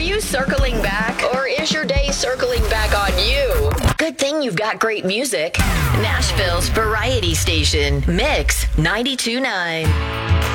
you circling back, or is your day circling back on you? Good thing you've got great music. Nashville's variety station, Mix 92.9.